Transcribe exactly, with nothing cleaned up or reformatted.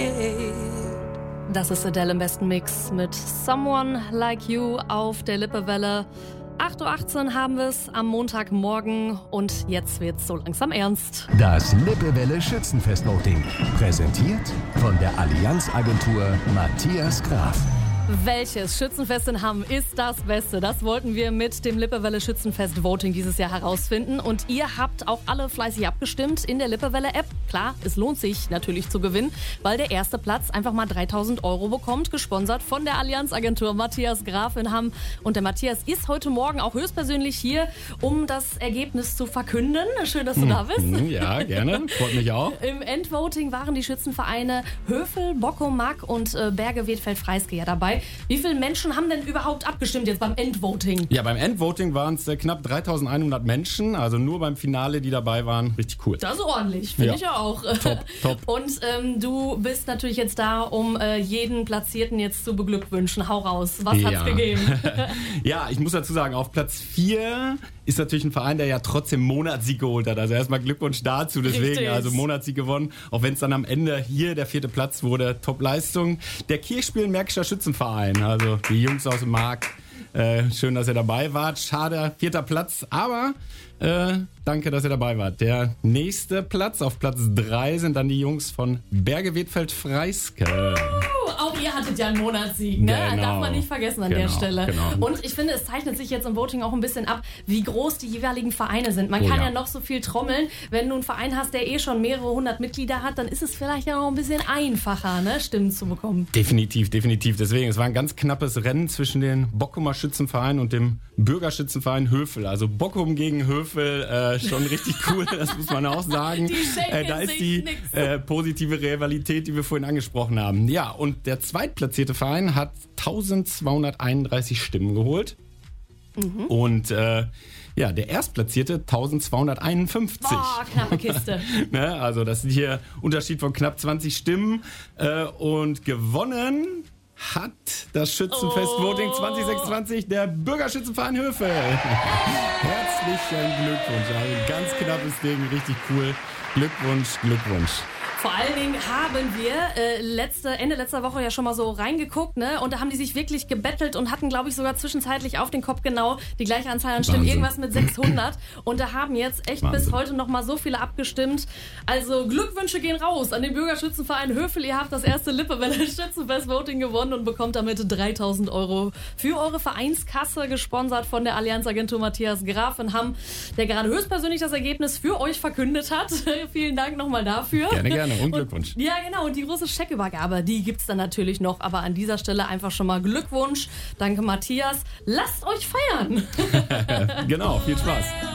Das ist Adele im besten Mix mit Someone Like You auf der Lippewelle. acht Uhr achtzehn haben wir es am Montagmorgen und jetzt wird's so langsam ernst. Das Lippewelle Schützenfest-Voting. Präsentiert von der Allianz-Agentur Matthias Graf. Welches Schützenfest in Hamm ist das Beste? Das wollten wir mit dem Lippewelle Schützenfest Voting dieses Jahr herausfinden. Und ihr habt auch alle fleißig abgestimmt in der Lippewelle App. Klar, es lohnt sich natürlich zu gewinnen, weil der erste Platz einfach mal dreitausend Euro bekommt, gesponsert von der Allianz-Agentur Matthias Graf in Hamm. Und der Matthias ist heute Morgen auch höchstpersönlich hier, um das Ergebnis zu verkünden. Schön, dass du da bist. Ja, gerne. Freut mich auch. Im Endvoting waren die Schützenvereine Hövel, Bockum, Mack und äh, Berge Wedfeld-Freisge ja dabei. Wie viele Menschen haben denn überhaupt abgestimmt jetzt beim Endvoting? Ja, beim Endvoting waren es äh, knapp dreitausendeinhundert Menschen, also nur beim Finale, die dabei waren. Richtig cool. Das ist ordentlich, finde Ja. ich ja auch. Top, top. Und ähm, du bist natürlich jetzt da, um äh, jeden Platzierten jetzt zu beglückwünschen. Hau raus, was Ja. hat's gegeben? Ja, ich muss dazu sagen, auf Platz vier ist natürlich ein Verein, der ja trotzdem Monatssieg geholt hat. Also erstmal Glückwunsch dazu, deswegen Richtig. also Monatssieg gewonnen. Auch wenn es dann am Ende hier der vierte Platz wurde, Top-Leistung. Der Kirchspiel Märkischer Schützenverein, also die Jungs aus dem Mark. Äh, schön, dass ihr dabei wart. Schade, vierter Platz, aber äh, danke, dass ihr dabei wart. Der nächste Platz, auf Platz drei, sind dann die Jungs von Berge Wedfeld-Freisge. Auch ihr hattet ja einen Monatssieg, ne? Genau. Darf man nicht vergessen an Genau, der Stelle. genau. Und ich finde, es zeichnet sich jetzt im Voting auch ein bisschen ab, wie groß die jeweiligen Vereine sind. Man Oh kann ja. ja noch so viel trommeln. Wenn du einen Verein hast, der eh schon mehrere hundert Mitglieder hat, dann ist es vielleicht ja auch ein bisschen einfacher, ne? Stimmen zu bekommen. Definitiv, definitiv. Deswegen, es war ein ganz knappes Rennen zwischen den Bockumer Schützenverein und dem Bürgerschützenverein Hövel. Also Bockum gegen Hövel, äh, schon richtig cool, das muss man auch sagen. Die schenken äh, da ist sich die nix. äh, positive Rivalität, die wir vorhin angesprochen haben. Ja, und der zweitplatzierte Verein hat eintausendzweihunderteinunddreißig Stimmen geholt. Mhm. Und äh, ja, der Erstplatzierte eintausendzweihunderteinundfünfzig. Boah, knappe Kiste. Ne, also das ist hier Unterschied von knapp zwanzig Stimmen. Äh, und gewonnen hat das Schützenfest-Voting Oh. zwanzig sechsundzwanzig der Bürgerschützenverein Hövel. Herzlichen Glückwunsch. Also ein ganz knappes Ding, richtig cool. Glückwunsch, Glückwunsch. Vor allen Dingen haben wir äh, letzte, Ende letzter Woche ja schon mal so reingeguckt, ne? Und da haben die sich wirklich gebettelt und hatten, glaube ich, sogar zwischenzeitlich auf den Kopf genau die gleiche Anzahl an Stimmen, Wahnsinn. irgendwas mit sechshundert. Und da haben jetzt echt Wahnsinn. bis heute noch mal so viele abgestimmt. Also Glückwünsche gehen raus an den Bürgerschützenverein Hövel. Ihr habt das erste Lippewelle Schützenfest-Voting gewonnen und bekommt damit dreitausend Euro für eure Vereinskasse, gesponsert von der Allianz-Agentur Matthias Graf in Hamm, der gerade höchstpersönlich das Ergebnis für euch verkündet hat. Vielen Dank nochmal dafür. Gerne, gerne. Und Glückwunsch. Und, ja, genau. Und die große Scheckübergabe, die gibt's dann natürlich noch. Aber an dieser Stelle einfach schon mal Glückwunsch. Danke, Matthias. Lasst euch feiern. Genau, viel Spaß.